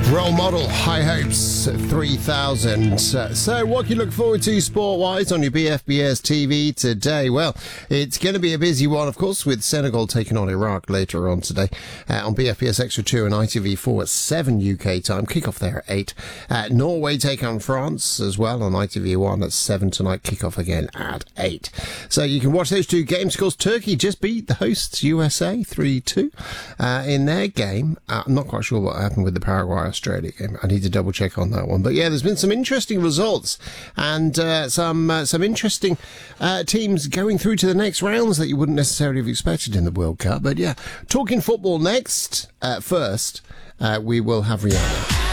Role model, High Hopes 3000. So what can you look forward to sport-wise on your BFBS TV today? Well, it's going to be a busy one, of course, with Senegal taking on Iraq later on today on BFBS Extra 2 and ITV4 at 7 UK time. Kick-off there at 8. Norway take on France as well on ITV1 at 7 tonight. Kick-off again at 8. So you can watch those two games. Of course, Turkey just beat the hosts USA 3-2 in their game. I'm not quite sure what happened with the Paraguay-Australia game. I need to double check on that one. But yeah, there's been some interesting results and some interesting teams going through to the next rounds that you wouldn't necessarily have expected in the World Cup. But yeah, talking football next. First, we will have Rihanna.